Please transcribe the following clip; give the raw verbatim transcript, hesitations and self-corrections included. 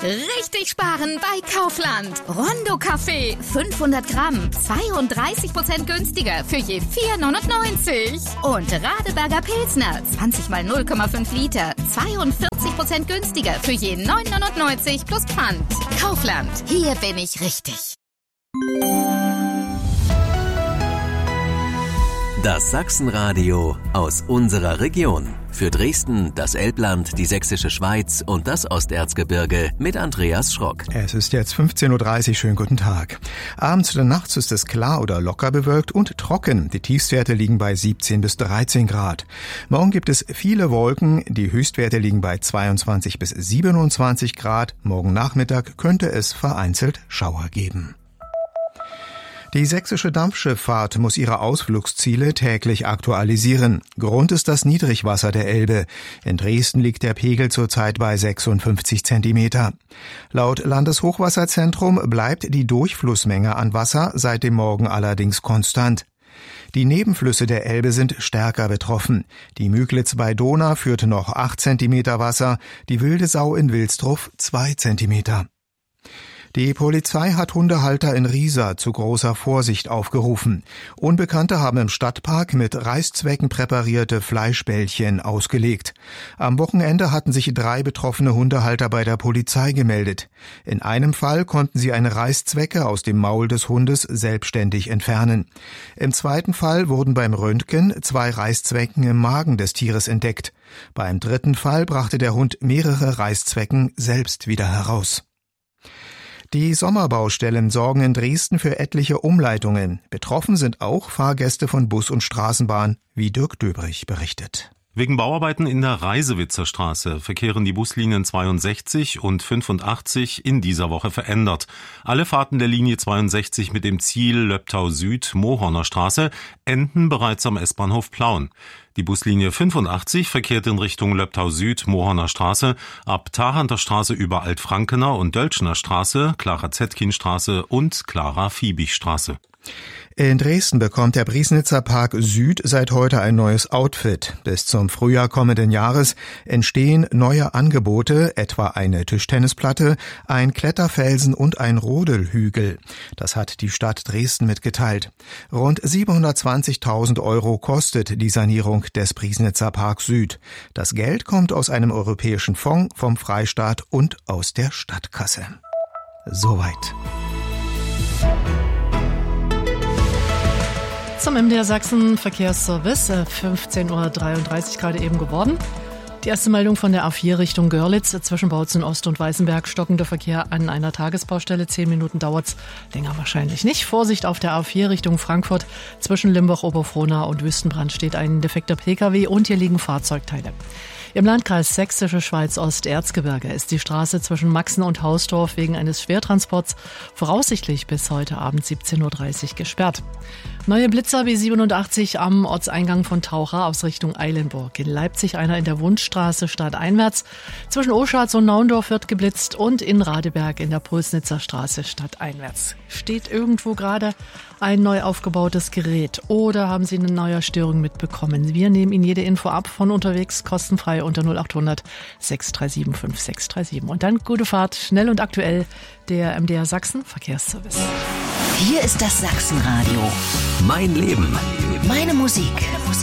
Richtig sparen bei Kaufland. Rondo Kaffee, fünfhundert Gramm, zweiunddreißig Prozent günstiger für je vier neunundneunzig. Und Radeberger Pilsner, zwanzig mal null Komma fünf Liter, zweiundvierzig Prozent günstiger für je neun neunundneunzig plus Pfand. Kaufland, hier bin ich richtig. Das Sachsenradio aus unserer Region. Für Dresden, das Elbland, die Sächsische Schweiz und das Osterzgebirge mit Andreas Schrock. Es ist jetzt fünfzehn Uhr dreißig, schönen guten Tag. Abends oder nachts ist es klar oder locker bewölkt und trocken. Die Tiefstwerte liegen bei siebzehn bis dreizehn Grad. Morgen gibt es viele Wolken. Die Höchstwerte liegen bei zweiundzwanzig bis siebenundzwanzig Grad. Morgen Nachmittag könnte es vereinzelt Schauer geben. Die sächsische Dampfschifffahrt muss ihre Ausflugsziele täglich aktualisieren. Grund ist das Niedrigwasser der Elbe. In Dresden liegt der Pegel zurzeit bei sechsundfünfzig Zentimeter. Laut Landeshochwasserzentrum bleibt die Durchflussmenge an Wasser seit dem Morgen allerdings konstant. Die Nebenflüsse der Elbe sind stärker betroffen. Die Müglitz bei Dohna führt noch acht Zentimeter Wasser, die Wilde Sau in Wilsdruff zwei Zentimeter. Die Polizei hat Hundehalter in Riesa zu großer Vorsicht aufgerufen. Unbekannte haben im Stadtpark mit Reißzwecken präparierte Fleischbällchen ausgelegt. Am Wochenende hatten sich drei betroffene Hundehalter bei der Polizei gemeldet. In einem Fall konnten sie eine Reißzwecke aus dem Maul des Hundes selbstständig entfernen. Im zweiten Fall wurden beim Röntgen zwei Reißzwecken im Magen des Tieres entdeckt. Beim dritten Fall brachte der Hund mehrere Reißzwecken selbst wieder heraus. Die Sommerbaustellen sorgen in Dresden für etliche Umleitungen. Betroffen sind auch Fahrgäste von Bus und Straßenbahn, wie Dirk Döbrich berichtet. Wegen Bauarbeiten in der Reisewitzer Straße verkehren die Buslinien zweiundsechzig und fünfundachtzig in dieser Woche verändert. Alle Fahrten der Linie zweiundsechzig mit dem Ziel Löbtau Süd, Mohorner Straße enden bereits am S-Bahnhof Plauen. Die Buslinie fünfundachtzig verkehrt in Richtung Löbtau Süd, Mohorner Straße, ab Tharanter Straße über Altfrankener und Dölschner Straße, Clara-Zetkin-Straße und Clara-Fiebig-Straße. In Dresden bekommt der Priesnitzer Park Süd seit heute ein neues Outfit. Bis zum Frühjahr kommenden Jahres entstehen neue Angebote, etwa eine Tischtennisplatte, ein Kletterfelsen und ein Rodelhügel. Das hat die Stadt Dresden mitgeteilt. Rund siebenhundertzwanzigtausend Euro kostet die Sanierung des Priesnitzer Park Süd. Das Geld kommt aus einem europäischen Fonds, vom Freistaat und aus der Stadtkasse. Soweit. Zum M D R Sachsen Verkehrsservice, fünfzehn Uhr dreiunddreißig gerade eben geworden. Die erste Meldung von der A vier Richtung Görlitz, zwischen Bautzen Ost und Weißenberg, stockender Verkehr an einer Tagesbaustelle. Zehn Minuten dauert's, länger wahrscheinlich nicht. Vorsicht auf der A vier Richtung Frankfurt, zwischen Limbach, Oberfrohna und Wüstenbrand steht ein defekter Pkw und hier liegen Fahrzeugteile. Im Landkreis Sächsische Schweiz Osterzgebirge ist die Straße zwischen Maxen und Hausdorf wegen eines Schwertransports voraussichtlich bis heute Abend siebzehn Uhr dreißig gesperrt. Neue Blitzer B siebenundachtzig am Ortseingang von Taucher aus Richtung Eilenburg. In Leipzig einer in der Wunschstraße stadteinwärts. Zwischen Oschatz und Naundorf wird geblitzt und in Radeberg in der Pulsnitzer Straße stadteinwärts. Steht irgendwo gerade ein neu aufgebautes Gerät oder haben Sie eine neue Störung mitbekommen? Wir nehmen Ihnen jede Info ab von unterwegs kostenfrei unter null acht hundert sechs drei sieben fünf sechs drei sieben. Und dann gute Fahrt, schnell und aktuell, der M D R Sachsen Verkehrsservice. Hier ist das Sachsenradio. Mein Leben. Meine Musik.